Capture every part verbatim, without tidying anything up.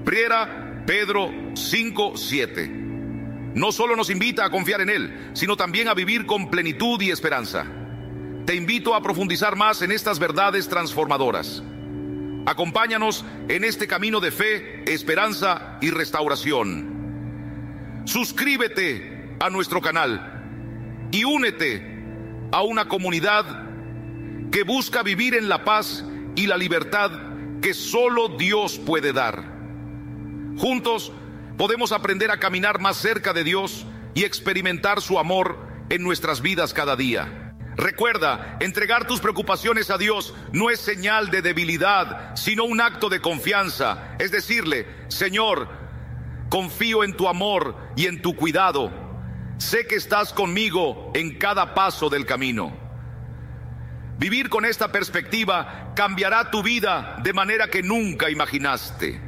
Primera Pedro cinco, siete. No solo nos invita a confiar en Él, sino también a vivir con plenitud y esperanza. Te invito a profundizar más en estas verdades transformadoras. Acompáñanos en este camino de fe, esperanza y restauración. Suscríbete a nuestro canal y únete a una comunidad que busca vivir en la paz y la libertad que solo Dios puede dar. Juntos podemos aprender a caminar más cerca de Dios y experimentar su amor en nuestras vidas cada día. Recuerda, entregar tus preocupaciones a Dios no es señal de debilidad, sino un acto de confianza. Es decirle: Señor, confío en tu amor y en tu cuidado. Sé que estás conmigo en cada paso del camino. Vivir con esta perspectiva cambiará tu vida de manera que nunca imaginaste.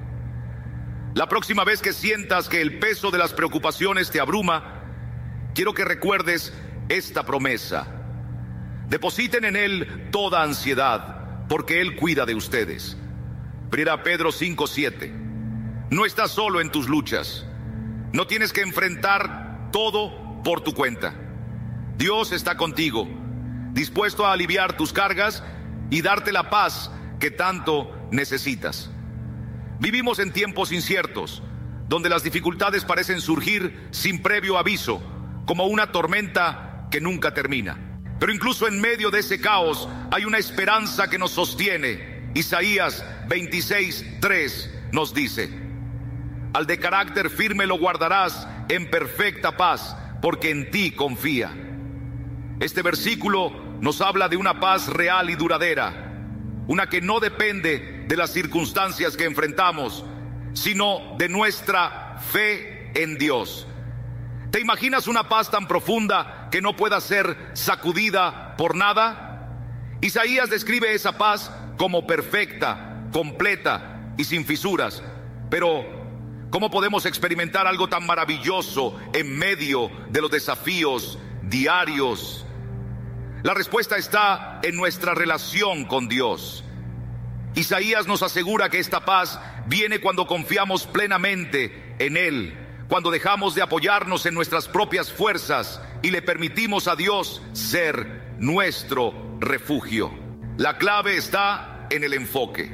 La próxima vez que sientas que el peso de las preocupaciones te abruma, quiero que recuerdes esta promesa: depositen en Él toda ansiedad, porque Él cuida de ustedes. Primera Pedro cinco, siete. No estás solo en tus luchas. No tienes que enfrentar todo por tu cuenta. Dios está contigo, dispuesto a aliviar tus cargas y darte la paz que tanto necesitas. Vivimos en tiempos inciertos, donde las dificultades parecen surgir sin previo aviso, como una tormenta que nunca termina. Pero incluso en medio de ese caos hay una esperanza que nos sostiene. Isaías veintiséis, tres nos dice: al de carácter firme lo guardarás en perfecta paz, porque en ti confía. Este versículo nos habla de una paz real y duradera, una que no depende de las circunstancias que enfrentamos, sino de nuestra fe en Dios. ¿Te imaginas una paz tan profunda que no pueda ser sacudida por nada? Isaías describe esa paz como perfecta, completa y sin fisuras. Pero, ¿cómo podemos experimentar algo tan maravilloso en medio de los desafíos diarios? La respuesta está en nuestra relación con Dios. Isaías nos asegura que esta paz viene cuando confiamos plenamente en Él, cuando dejamos de apoyarnos en nuestras propias fuerzas y le permitimos a Dios ser nuestro refugio. La clave está en el enfoque.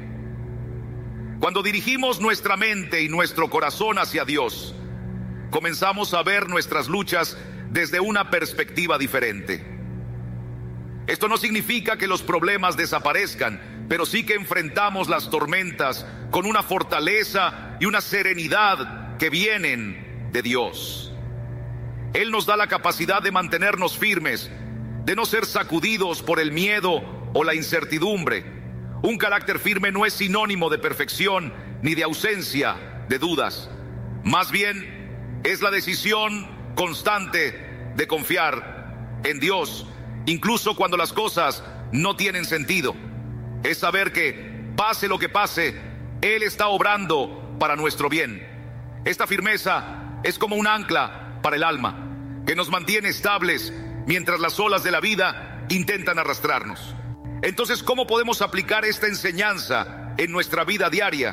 Cuando dirigimos nuestra mente y nuestro corazón hacia Dios, comenzamos a ver nuestras luchas desde una perspectiva diferente. Esto no significa que los problemas desaparezcan, pero sí que enfrentamos las tormentas con una fortaleza y una serenidad que vienen de Dios. Él nos da la capacidad de mantenernos firmes, de no ser sacudidos por el miedo o la incertidumbre. Un carácter firme no es sinónimo de perfección ni de ausencia de dudas. Más bien, es la decisión constante de confiar en Dios, incluso cuando las cosas no tienen sentido. Es saber que, pase lo que pase, Él está obrando para nuestro bien. Esta firmeza es como un ancla para el alma, que nos mantiene estables mientras las olas de la vida intentan arrastrarnos. Entonces, ¿cómo podemos aplicar esta enseñanza en nuestra vida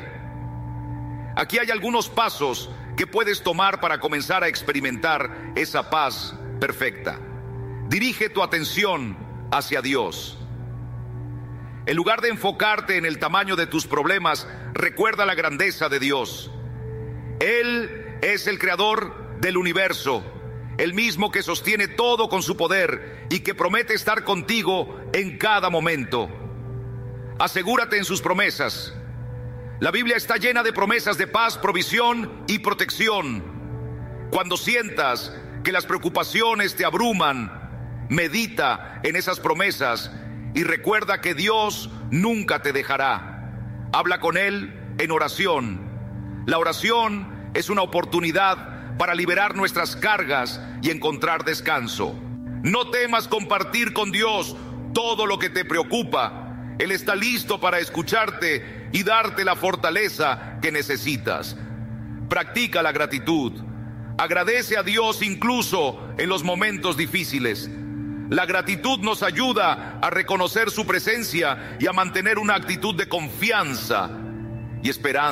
diaria? Aquí hay algunos pasos que puedes tomar para comenzar a experimentar esa paz perfecta. Dirige tu atención hacia Dios. En lugar de enfocarte en el tamaño de tus problemas, recuerda la grandeza de Dios. Él es el creador del universo, el mismo que sostiene todo con su poder y que promete estar contigo en cada momento. Asegúrate en sus promesas. La Biblia está llena de promesas de paz, provisión y protección. Cuando sientas que las preocupaciones te abruman, medita en esas promesas y recuerda que Dios nunca te dejará. Habla con Él en oración. La oración es una oportunidad para liberar nuestras cargas y encontrar descanso. No temas compartir con Dios todo lo que te preocupa. Él está listo para escucharte y darte la fortaleza que necesitas. Practica la gratitud. Agradece a Dios incluso en los momentos difíciles. La gratitud nos ayuda a reconocer su presencia y a mantener una actitud de confianza y esperanza.